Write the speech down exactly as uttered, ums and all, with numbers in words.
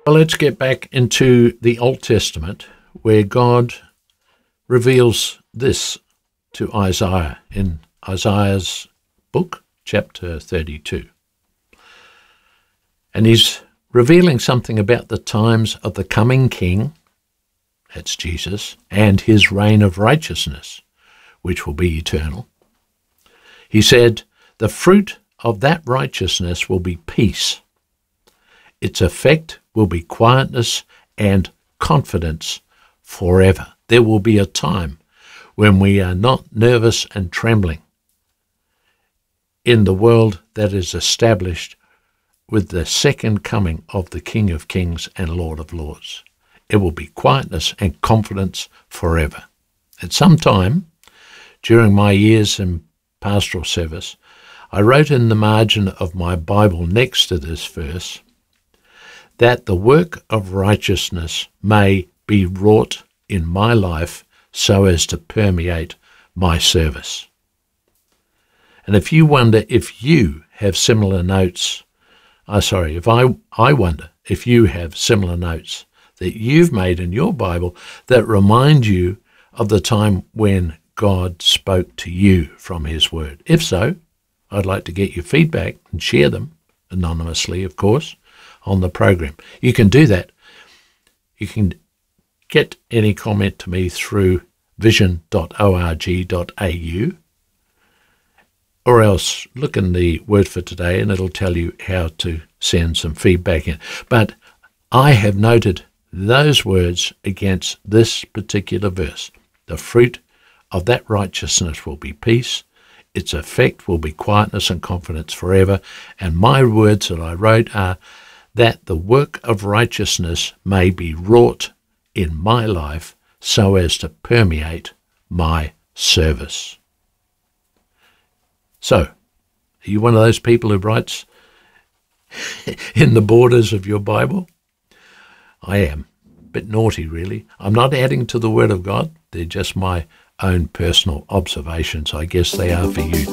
Well, let's get back into the Old Testament, where God reveals this to Isaiah in Isaiah's book, chapter thirty-two. And he's revealing something about the times of the coming king, that's Jesus, and his reign of righteousness, which will be eternal. He said, the fruit of that righteousness will be peace. Its effect will be quietness and confidence forever. There will be a time when we are not nervous and trembling in the world that is established with the second coming of the King of Kings and Lord of Lords. It will be quietness and confidence forever. At some time during my years in pastoral service, I wrote in the margin of my Bible next to this verse, that the work of righteousness may be wrought in my life so as to permeate my service. And if you wonder if you have similar notes, uh, sorry, if I, I wonder if you have similar notes that you've made in your Bible that remind you of the time when God spoke to you from his word. If so, I'd like to get your feedback and share them, anonymously, of course, on the program. You can do that. You can get any comment to me through vision dot org dot a u, or else look in the Word for Today and it'll tell you how to send some feedback in. But I have noted those words against this particular verse. The fruit of that righteousness will be peace. Its effect will be quietness and confidence forever. And my words that I wrote are that the work of righteousness may be wrought in my life so as to permeate my service. So, are you one of those people who writes in the borders of your Bible? I am. A bit naughty, really. I'm not adding to the Word of God. They're just my own personal observations. I guess they are for you